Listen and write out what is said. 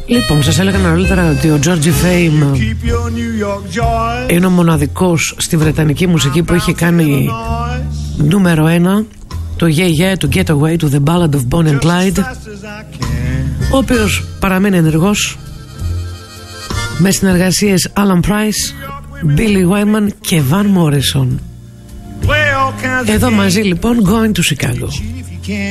Λοιπόν, σας έλεγα νωρίτερα ότι ο Georgie Fame είναι ο μοναδικός στη βρετανική μουσική που είχε κάνει νούμερο 1 το Yeah Yeah, το Getaway, του The Ballad of Bonnie and Clyde, ο οποίος παραμένει ενεργός με συνεργασίες Alan Price, Billy Wyman και Van Morrison. Εδώ μαζί λοιπόν Going to Chicago.